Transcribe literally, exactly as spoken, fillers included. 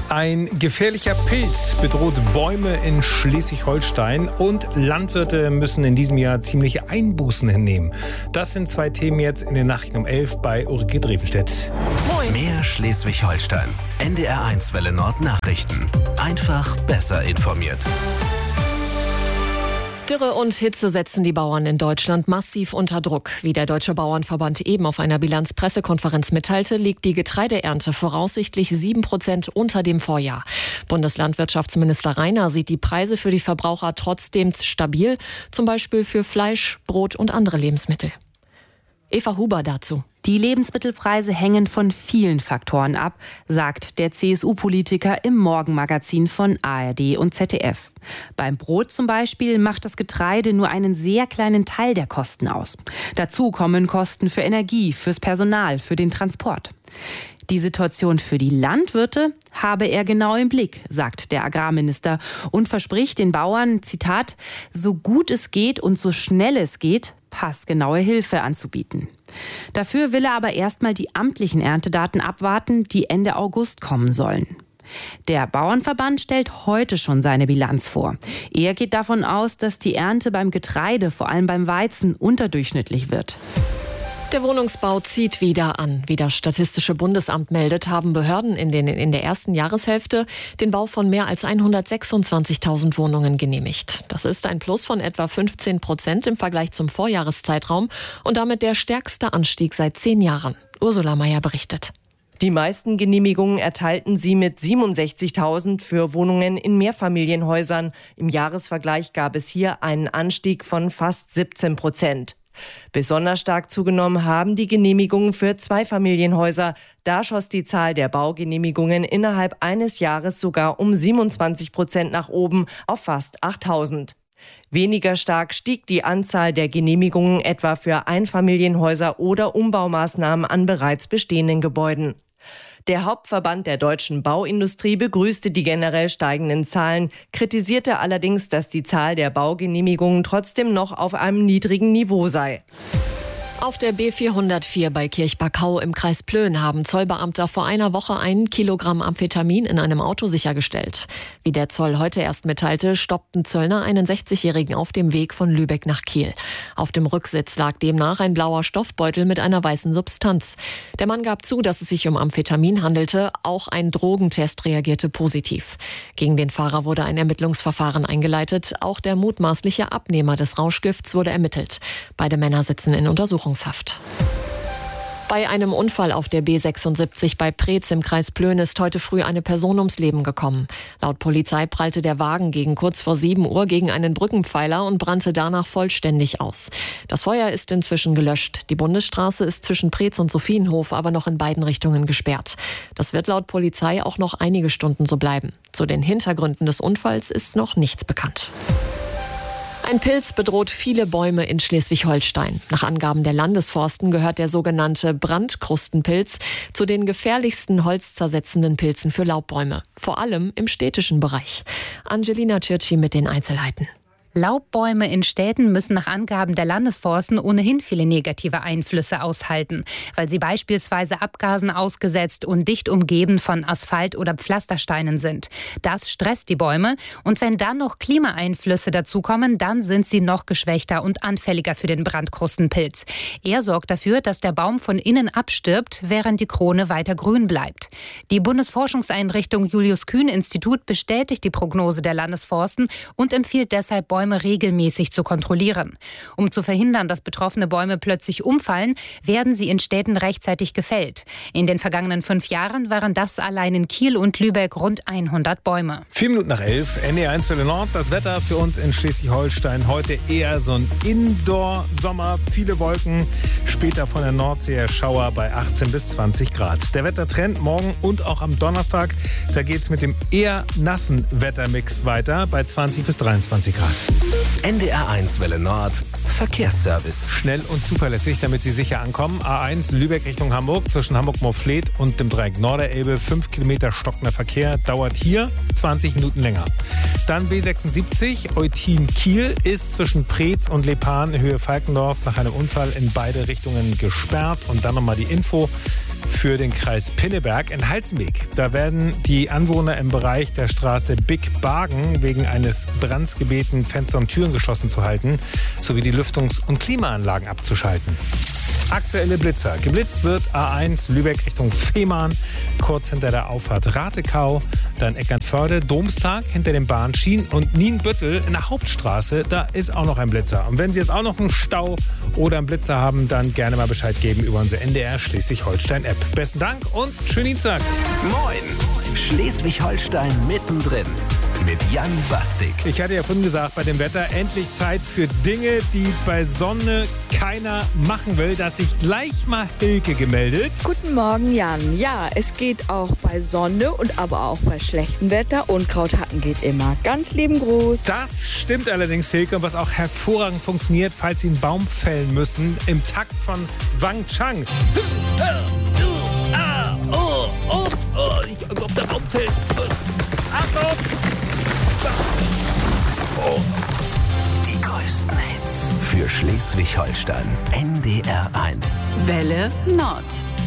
Ein gefährlicher Pilz bedroht Bäume in Schleswig-Holstein und Landwirte müssen in diesem Jahr ziemliche Einbußen hinnehmen. Das sind zwei Themen jetzt in den Nachrichten um elf bei Ulrike Drevenstedt. Moin. Mehr Schleswig-Holstein. N D R eins Welle Nord Nachrichten. Einfach besser informiert. Dürre und Hitze setzen die Bauern in Deutschland massiv unter Druck. Wie der Deutsche Bauernverband eben auf einer Bilanzpressekonferenz mitteilte, liegt die Getreideernte voraussichtlich sieben Prozent unter dem Vorjahr. Bundeslandwirtschaftsminister Rainer sieht die Preise für die Verbraucher trotzdem stabil, zum Beispiel für Fleisch, Brot und andere Lebensmittel. Eva Huber dazu. Die Lebensmittelpreise hängen von vielen Faktoren ab, sagt der C S U-Politiker im Morgenmagazin von A R D und Z D F. Beim Brot zum Beispiel macht das Getreide nur einen sehr kleinen Teil der Kosten aus. Dazu kommen Kosten für Energie, fürs Personal, für den Transport. Die Situation für die Landwirte habe er genau im Blick, sagt der Agrarminister und verspricht den Bauern, Zitat, so gut es geht und so schnell es geht, passgenaue Hilfe anzubieten. Dafür will er aber erstmal die amtlichen Erntedaten abwarten, die Ende August kommen sollen. Der Bauernverband stellt heute schon seine Bilanz vor. Er geht davon aus, dass die Ernte beim Getreide, vor allem beim Weizen, unterdurchschnittlich wird. Der Wohnungsbau zieht wieder an. Wie das Statistische Bundesamt meldet, haben Behörden in, den, in der ersten Jahreshälfte den Bau von mehr als hundertsechsundzwanzigtausend Wohnungen genehmigt. Das ist ein Plus von etwa fünfzehn Prozent im Vergleich zum Vorjahreszeitraum und damit der stärkste Anstieg seit zehn Jahren. Ursula Meier berichtet. Die meisten Genehmigungen erteilten sie mit siebenundsechzigtausend für Wohnungen in Mehrfamilienhäusern. Im Jahresvergleich gab es hier einen Anstieg von fast siebzehn Prozent. Besonders stark zugenommen haben die Genehmigungen für Zweifamilienhäuser. Da schoss die Zahl der Baugenehmigungen innerhalb eines Jahres sogar um siebenundzwanzig Prozent nach oben auf fast achttausend. Weniger stark stieg die Anzahl der Genehmigungen etwa für Einfamilienhäuser oder Umbaumaßnahmen an bereits bestehenden Gebäuden. Der Hauptverband der deutschen Bauindustrie begrüßte die generell steigenden Zahlen, kritisierte allerdings, dass die Zahl der Baugenehmigungen trotzdem noch auf einem niedrigen Niveau sei. Auf der B vierhundertvier bei Kirchbarkau im Kreis Plön haben Zollbeamte vor einer Woche ein Kilogramm Amphetamin in einem Auto sichergestellt. Wie der Zoll heute erst mitteilte, stoppten Zöllner einen sechzigjährigen auf dem Weg von Lübeck nach Kiel. Auf dem Rücksitz lag demnach ein blauer Stoffbeutel mit einer weißen Substanz. Der Mann gab zu, dass es sich um Amphetamin handelte. Auch ein Drogentest reagierte positiv. Gegen den Fahrer wurde ein Ermittlungsverfahren eingeleitet. Auch der mutmaßliche Abnehmer des Rauschgifts wurde ermittelt. Beide Männer sitzen in Untersuchungshaft. Bei einem Unfall auf der B sechsundsiebzig bei Preetz im Kreis Plön ist heute früh eine Person ums Leben gekommen. Laut Polizei prallte der Wagen gegen kurz vor sieben Uhr gegen einen Brückenpfeiler und brannte danach vollständig aus. Das Feuer ist inzwischen gelöscht. Die Bundesstraße ist zwischen Preetz und Sophienhof aber noch in beiden Richtungen gesperrt. Das wird laut Polizei auch noch einige Stunden so bleiben. Zu den Hintergründen des Unfalls ist noch nichts bekannt. Ein Pilz bedroht viele Bäume in Schleswig-Holstein. Nach Angaben der Landesforsten gehört der sogenannte Brandkrustenpilz zu den gefährlichsten holzzersetzenden Pilzen für Laubbäume. Vor allem im städtischen Bereich. Angelina Tschirci mit den Einzelheiten. Laubbäume in Städten müssen nach Angaben der Landesforsten ohnehin viele negative Einflüsse aushalten, weil sie beispielsweise Abgasen ausgesetzt und dicht umgeben von Asphalt oder Pflastersteinen sind. Das stresst die Bäume und wenn dann noch Klimaeinflüsse dazukommen, dann sind sie noch geschwächter und anfälliger für den Brandkrustenpilz. Er sorgt dafür, dass der Baum von innen abstirbt, während die Krone weiter grün bleibt. Die Bundesforschungseinrichtung Julius-Kühn-Institut bestätigt die Prognose der Landesforsten und empfiehlt deshalb, Bäume regelmäßig zu kontrollieren. Um zu verhindern, dass betroffene Bäume plötzlich umfallen, werden sie in Städten rechtzeitig gefällt. In den vergangenen fünf Jahren waren das allein in Kiel und Lübeck rund hundert Bäume. Vier Minuten nach elf, N D R eins Welle Nord. Das Wetter für uns in Schleswig-Holstein heute eher so ein Indoor-Sommer. Viele Wolken, später von der Nordsee her Schauer bei achtzehn bis zwanzig Grad. Der Wettertrend morgen und auch am Donnerstag, da geht es mit dem eher nassen Wettermix weiter bei zwanzig bis dreiundzwanzig Grad. N D R eins Welle Nord Verkehrsservice. Schnell und zuverlässig, damit Sie sicher ankommen. A eins Lübeck Richtung Hamburg zwischen Hamburg-Morfleet und dem Dreieck Norderelbe. fünf Kilometer stockender Verkehr, dauert hier zwanzig Minuten länger. Dann B sechsundsiebzig Eutin-Kiel ist zwischen Preetz und Lepan Höhe Falkendorf nach einem Unfall in beide Richtungen gesperrt. Und dann nochmal die Info. für den Kreis Pinneberg in Halzenbeek. Da werden die Anwohner im Bereich der Straße Big Bargen wegen eines Brands gebeten, Fenster und Türen geschlossen zu halten, sowie die Lüftungs- und Klimaanlagen abzuschalten. Aktuelle Blitzer. Geblitzt wird A eins Lübeck Richtung Fehmarn, kurz hinter der Auffahrt Ratekau, dann Eckernförde, Domstag hinter den Bahnschienen und Nienbüttel in der Hauptstraße, da ist auch noch ein Blitzer. Und wenn Sie jetzt auch noch einen Stau oder einen Blitzer haben, dann gerne mal Bescheid geben über unsere N D R Schleswig-Holstein-App. Besten Dank und schönen Dienstag. Moin! Schleswig-Holstein mittendrin. Mit Jan Bastik. Ich hatte ja vorhin gesagt, bei dem Wetter endlich Zeit für Dinge, die bei Sonne keiner machen will. Da hat sich gleich mal Hilke gemeldet. Guten Morgen, Jan. Ja, es geht auch bei Sonne und aber auch bei schlechtem Wetter. Unkrauthacken geht immer. Ganz lieben Gruß. Das stimmt allerdings, Hilke. Und was auch hervorragend funktioniert, falls Sie einen Baum fällen müssen, im Takt von Wang Chang. Oh, oh, oh, ich, ob der Baum fällt. Achtung! Oh. Die größten Hits für Schleswig-Holstein. N D R eins. Welle Nord.